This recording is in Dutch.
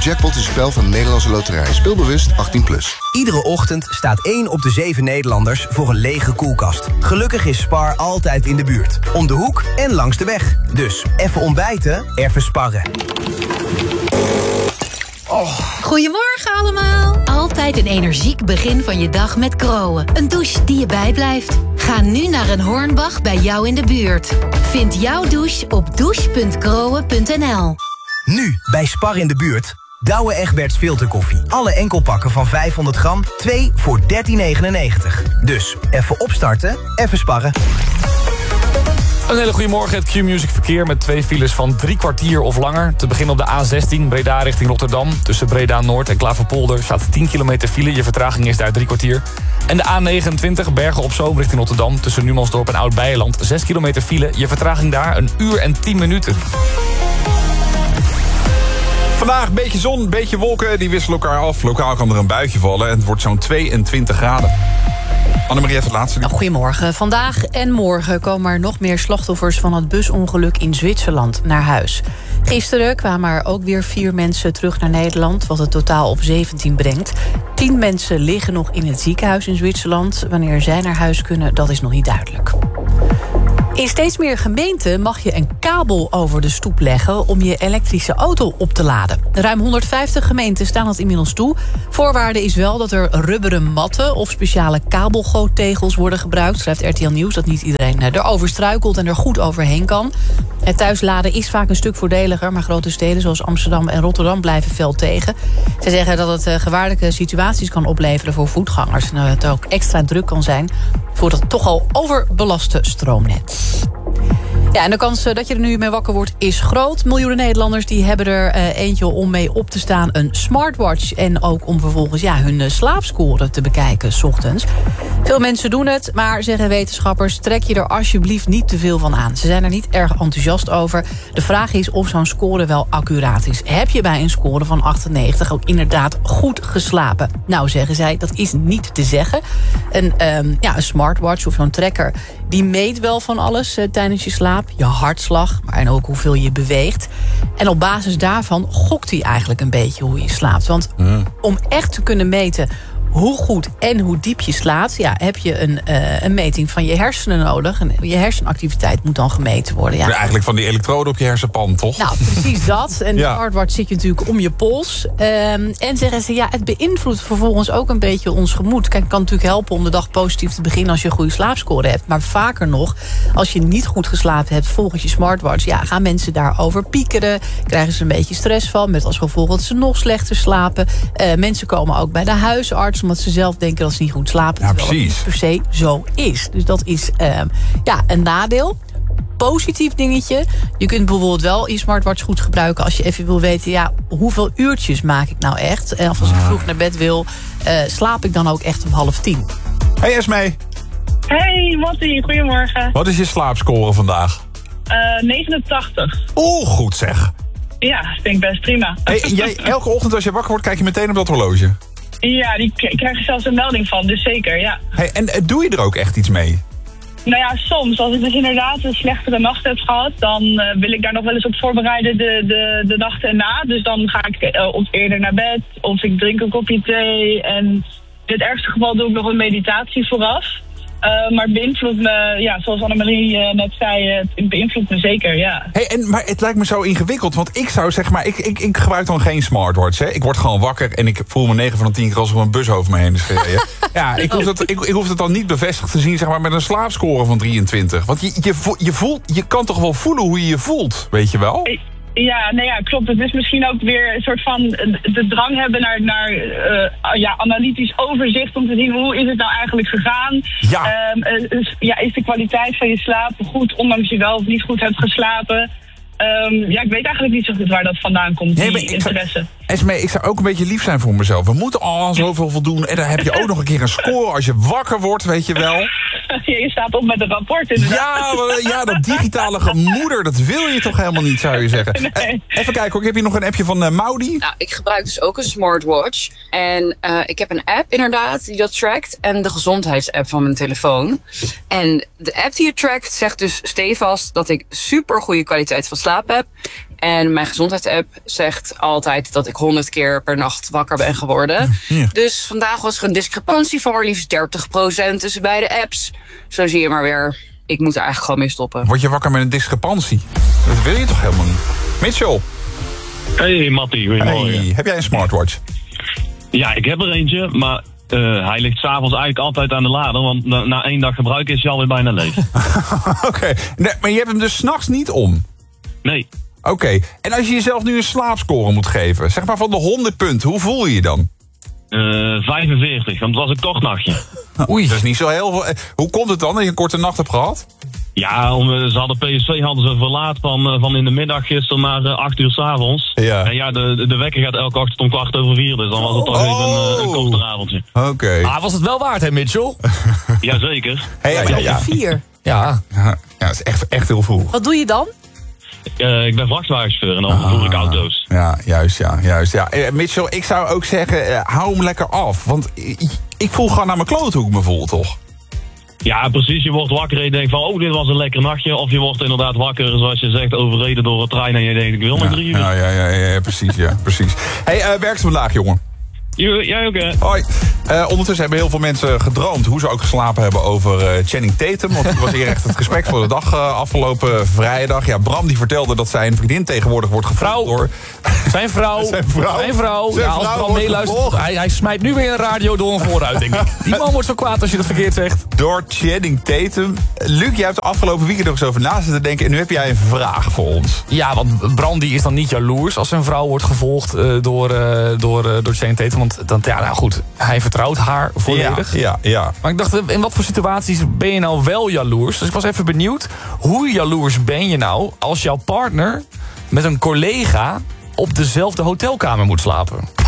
Jackpot is een spel van de Nederlandse Loterij. Speel bewust 18+. Iedere ochtend staat 1 op de 7 Nederlanders voor een lege koelkast. Gelukkig is Spar altijd in de buurt. Om de hoek en langs de weg. Dus even ontbijten, even sparren. Goedemorgen allemaal. Altijd een energiek begin van je dag met Kroon. Een douche die je bijblijft. Ga nu naar een Hornbach bij jou in de buurt. Vind jouw douche op douche.kroon.nl. Nu bij Spar in de buurt. Douwe Egberts filterkoffie. Alle enkelpakken van 500 gram. 2 voor 13,99. Dus even opstarten, even sparren. Een hele goede morgen, het Q-Music verkeer met 2 files van 3 kwartier of langer. Te beginnen op de A16 Breda richting Rotterdam. Tussen Breda Noord en Klaverpolder staat 10 kilometer file. Je vertraging is daar 3 kwartier. En de A29 Bergen op Zoom richting Rotterdam. Tussen Numansdorp en Oud-Beijerland 6 kilometer file. Je vertraging daar 1 uur en 10 minuten. Vandaag een beetje zon, een beetje wolken. Die wisselen elkaar af. Lokaal kan er een buitje vallen. En het wordt zo'n 22 graden. Annemarie heeft het laatste. Goedemorgen. Vandaag en morgen komen er nog meer slachtoffers van het busongeluk in Zwitserland naar huis. Gisteren kwamen er ook weer 4 mensen terug naar Nederland, wat het totaal op 17 brengt. 10 mensen liggen nog in het ziekenhuis in Zwitserland. Wanneer zij naar huis kunnen, dat is nog niet duidelijk. In steeds meer gemeenten mag je een kabel over de stoep leggen om je elektrische auto op te laden. Ruim 150 gemeenten staan dat inmiddels toe. Voorwaarde is wel dat er rubberen matten of speciale kabelgoottegels worden gebruikt. Schrijft RTL Nieuws dat niet iedereen erover struikelt en er goed overheen kan. Het thuisladen is vaak een stuk voordeliger, maar grote steden zoals Amsterdam en Rotterdam blijven fel tegen. Ze zeggen dat het gevaarlijke situaties kan opleveren voor voetgangers. En dat het ook extra druk kan zijn voor het toch al overbelaste stroomnet. Ja, en de kans dat je er nu mee wakker wordt is groot. Miljoenen Nederlanders die hebben er eentje om mee op te staan. Een smartwatch. En ook om vervolgens hun slaapscore te bekijken 's ochtends. Veel mensen doen het, maar zeggen wetenschappers, trek je er alsjeblieft niet te veel van aan. Ze zijn er niet erg enthousiast over. De vraag is of zo'n score wel accuraat is. Heb je bij een score van 98 ook inderdaad goed geslapen? Nou, zeggen zij, dat is niet te zeggen. Een smartwatch of zo'n tracker, die meet wel van alles tijdens je slaap. Je hartslag, maar en ook hoeveel je beweegt. En op basis daarvan gokt hij eigenlijk een beetje hoe je slaapt. Want om echt te kunnen meten hoe goed en hoe diep je slaapt, heb je een meting van je hersenen nodig. En je hersenactiviteit moet dan gemeten worden. Ja. Eigenlijk van die elektroden op je hersenpan, toch? Nou, precies dat. En de smartwatch zit je natuurlijk om je pols. En zeggen ze, het beïnvloedt vervolgens ook een beetje ons gemoed. Kijk, het kan natuurlijk helpen om de dag positief te beginnen als je een goede slaapscore hebt. Maar vaker nog, als je niet goed geslapen hebt volgens je smartwatch, gaan mensen daarover piekeren. Krijgen ze een beetje stress van, met als gevolg dat ze nog slechter slapen. Mensen komen ook bij de huisarts omdat ze zelf denken dat ze niet goed slapen. Ja, terwijl het niet per se zo is. Dus dat is een nadeel. Positief dingetje. Je kunt bijvoorbeeld wel je smartwatch goed gebruiken als je even wil weten, hoeveel uurtjes maak ik nou echt? En of als ik vroeg naar bed wil, slaap ik dan ook echt om 9:30. Hey Esmee. Hey Mattie, goedemorgen. Wat is je slaapscore vandaag? 89. Oeh, goed zeg. Ja, vind ik best prima. Hey, jij, elke ochtend als je wakker wordt, kijk je meteen op dat horloge? Ja, die krijg je zelfs een melding van, dus zeker, ja. Hey, en doe je er ook echt iets mee? Nou ja, soms. Als ik dus inderdaad een slechtere nacht heb gehad, dan wil ik daar nog wel eens op voorbereiden de nacht erna. Dus dan ga ik of eerder naar bed, of ik drink een kopje thee. En in het ergste geval doe ik nog een meditatie vooraf. Maar het beïnvloedt me, zoals Annemarie net zei, het beïnvloedt me zeker, ja. Hey, maar het lijkt me zo ingewikkeld, want ik zou zeg maar, ik gebruik dan geen smartwatch. Hè. Ik word gewoon wakker en ik voel me 9 van de 10 keer als er een bus over me heen is gereden. Ik hoef het dan niet bevestigd te zien, zeg maar, met een slaapscore van 23. Want je kan toch wel voelen hoe je je voelt, weet je wel? Ja, klopt. Het is misschien ook weer een soort van de drang hebben naar analytisch overzicht om te zien hoe is het nou eigenlijk gegaan. Ja. Is de kwaliteit van je slaap goed, ondanks je wel of niet goed hebt geslapen. Ik weet eigenlijk niet zo goed waar dat vandaan komt, die interesse. Esmee, ik zou ook een beetje lief zijn voor mezelf. We moeten al zoveel voldoen. En dan heb je ook nog een keer een score als je wakker wordt, weet je wel. Je staat op met een rapport inderdaad. Ja, dat digitale gemoeder, dat wil je toch helemaal niet, zou je zeggen. Nee. Even kijken hoor, ik heb hier nog een appje van Maudi. Nou, ik gebruik dus ook een smartwatch. En ik heb een app inderdaad die dat trackt. En de gezondheidsapp van mijn telefoon. En de app die het trackt zegt dus stevast dat ik super goede kwaliteit van slaap heb. En mijn gezondheidsapp zegt altijd dat ik 100 keer per nacht wakker ben geworden. Ja. Dus vandaag was er een discrepantie van maar liefst 30% tussen beide apps. Zo zie je maar weer, ik moet er eigenlijk gewoon mee stoppen. Word je wakker met een discrepantie? Dat wil je toch helemaal niet? Mitchell. Hey Mattie, goedemorgen. Hey, heb jij een smartwatch? Ja, ik heb er eentje, maar hij ligt s'avonds eigenlijk altijd aan de lader. Want na 1 dag gebruik is hij alweer bijna leeg. Oké, nee, maar je hebt hem dus 's nachts niet om? Nee. Oké, en als je jezelf nu een slaapscore moet geven, zeg maar van de 100 punten, hoe voel je je dan? 45, want het was een kort nachtje. Oei. Dat is niet zo heel veel. Hoe komt het dan dat je een korte nacht hebt gehad? Ja, ze hadden PSV hadden ze verlaat van in de middag gisteren naar 8 uur 's avonds. Ja. En ja, de wekker gaat elke ochtend om 4:15, dus dan was het toch even een korter avondje. Oké. Was het wel waard, hè, Mitchell? Jazeker. Hey, ja. 4. Ja. Ja, dat is echt heel vroeg. Wat doe je dan? Ik ben vrachtwagenchauffeur en dan vervoer ik auto's. Ja, juist. Ja. Mitchell, ik zou ook zeggen, hou hem lekker af. Want ik voel gewoon naar mijn kloot hoe ik me voel, toch? Ja, precies. Je wordt wakker en je denkt van, oh, dit was een lekker nachtje. Of je wordt inderdaad wakker, zoals je zegt, overreden door een trein en je denkt, ik wil nog 3 uur. Ja, precies. Hey, werk vandaag, jongen. Jij ook, hè? Hoi. Ondertussen hebben heel veel mensen gedroomd hoe ze ook geslapen hebben over Channing Tatum. Want die was hier echt het gesprek voor de dag afgelopen vrijdag. Ja, Bram die vertelde dat zijn vriendin tegenwoordig wordt gevolgd door... Zijn vrouw. Ja, als Bram meeluistert, hij smijt nu weer een radio door en vooruit, denk ik. Die man wordt zo kwaad als je dat verkeerd zegt. Door Channing Tatum. Luc, jij hebt de afgelopen weekend nog eens over na zitten denken. En nu heb jij een vraag voor ons. Ja, want Bram die is dan niet jaloers als zijn vrouw wordt gevolgd door Channing Tatum. Want dan, ja, nou goed, hij vertrouwt haar volledig. Ja. Maar ik dacht, in wat voor situaties ben je nou wel jaloers? Dus ik was even benieuwd, hoe jaloers ben je nou als jouw partner met een collega op dezelfde hotelkamer moet slapen?